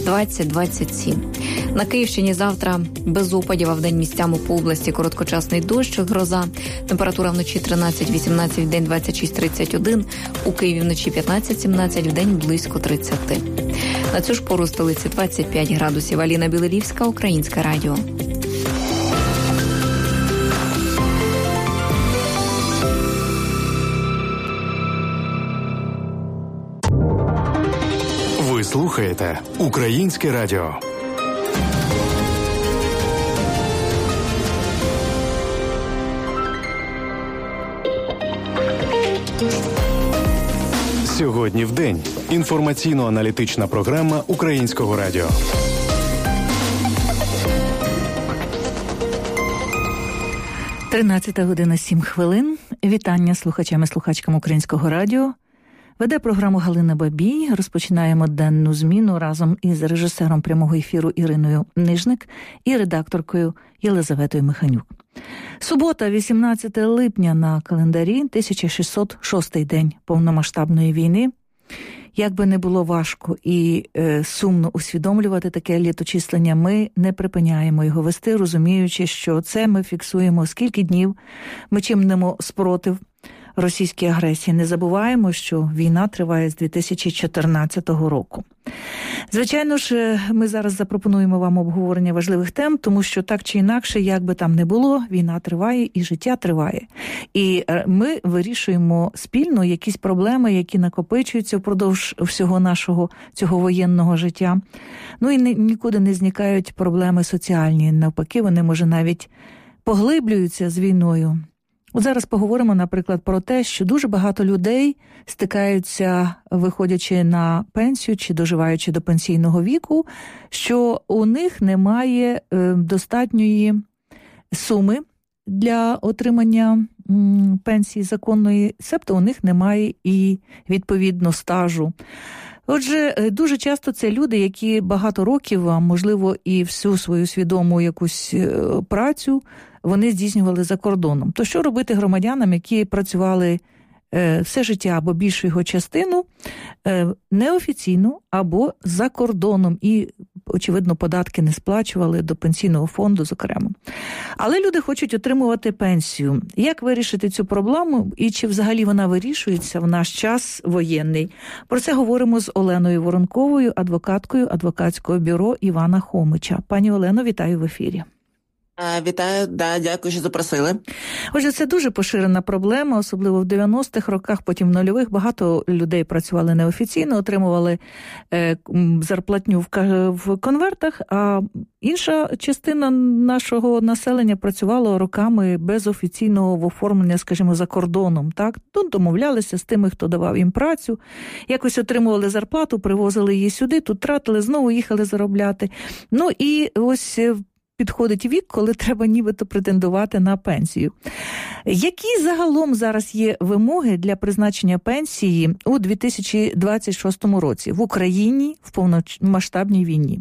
20-27. На Київщині завтра без опадів, а вдень місцями по області короткочасний дощ, гроза. Температура вночі 13-18, вдень 26-31. У Києві вночі 15-17, вдень близько 30. На цю ж пору столиці 25 градусів. Аліна Білелівська, Українське радіо. Ви слухаєте Українське радіо. Сьогодні в день. Інформаційно-аналітична програма Українського радіо. Тринадцята година 7 хвилин. Вітання слухачам і слухачкам Українського радіо. Веде програму Галина Бабій. Розпочинаємо денну зміну разом із режисером прямого ефіру Іриною Нижник і редакторкою Єлизаветою Миханюк. Субота, 18 липня на календарі, 1606 день повномасштабної війни. Як би не було важко і сумно усвідомлювати таке літочислення, ми не припиняємо його вести, розуміючи, що це ми фіксуємо скільки днів, ми чинимо спротив російській агресії. Не забуваємо, що війна триває з 2014 року. Звичайно ж, ми зараз запропонуємо вам обговорення важливих тем, тому що так чи інакше, як би там не було, війна триває і життя триває. І ми вирішуємо спільно якісь проблеми, які накопичуються впродовж всього нашого цього воєнного життя. Ну і нікуди не зникають проблеми соціальні. Навпаки, вони, може, навіть поглиблюються з війною. От зараз поговоримо, наприклад, про те, що дуже багато людей стикаються, виходячи на пенсію чи доживаючи до пенсійного віку, що у них немає достатньої суми для отримання пенсії законної, себто у них немає і, відповідно, стажу. Отже, дуже часто це люди, які багато років, а можливо і всю свою свідому якусь працю, вони здійснювали за кордоном. То що робити громадянам, які працювали все життя або більшу його частину неофіційно або за кордоном і, очевидно, податки не сплачували до пенсійного фонду, зокрема. Але люди хочуть отримувати пенсію. Як вирішити цю проблему і чи взагалі вона вирішується в наш час воєнний? Про це говоримо з Оленою Воронковою, адвокаткою адвокатського бюро Івана Хомича. Пані Олено, вітаю в ефірі. Вітаю, дякую, що запросили. Отже, це дуже поширена проблема, особливо в 90-х роках, потім в нульових. Багато людей працювали неофіційно, отримували зарплатню в конвертах, а інша частина нашого населення працювала роками без офіційного оформлення, скажімо, за кордоном. Так? Тут домовлялися з тими, хто давав їм працю, якось отримували зарплату, привозили її сюди, тут тратили, знову їхали заробляти. Ну і ось підходить вік, коли треба нібито претендувати на пенсію. Які загалом зараз є вимоги для призначення пенсії у 2026 році в Україні в повномасштабній війні?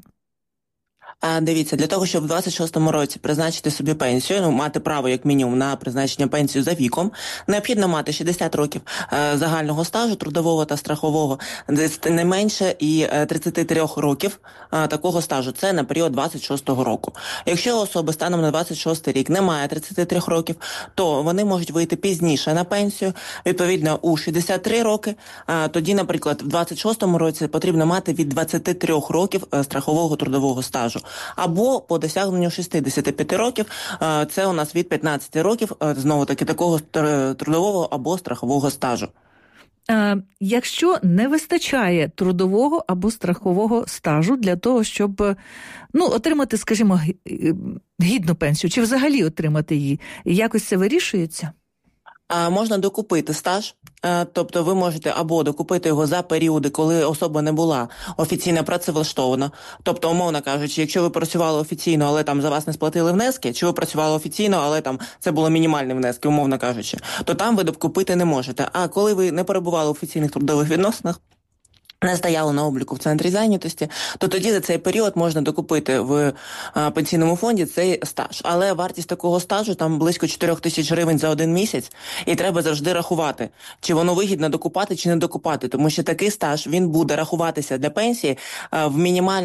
Дивіться, для того, щоб в 26-му році призначити собі пенсію, мати право як мінімум на призначення пенсії за віком, необхідно мати 60 років загального стажу трудового та страхового, не менше і 33 років такого стажу. Це на період 26-го року. Якщо у особи станом на 26-й рік немає 33 років, то вони можуть вийти пізніше на пенсію, відповідно у 63 роки. Тоді, наприклад, в 26-му році потрібно мати від 23 років страхового трудового стажу. Або по досягненню 65 років, це у нас від 15 років, знову-таки, такого трудового або страхового стажу. Якщо не вистачає трудового або страхового стажу для того, щоб отримати, скажімо, гідну пенсію, чи взагалі отримати її, якось це вирішується? Можна докупити стаж, тобто ви можете або докупити його за періоди, коли особа не була офіційно працевлаштована. Тобто, умовно кажучи, якщо ви працювали офіційно, але там за вас не сплатили внески, чи ви працювали офіційно, але там це були мінімальні внески, умовно кажучи, то там ви докупити не можете. А коли ви не перебували в офіційних трудових відносинах, не стояло на обліку в центрі зайнятості, то тоді за цей період можна докупити в пенсійному фонді цей стаж. Але вартість такого стажу там близько 4 тисяч гривень за один місяць, і треба завжди рахувати, чи воно вигідно докупати, чи не докупати, тому що такий стаж, він буде рахуватися для пенсії в мінімальній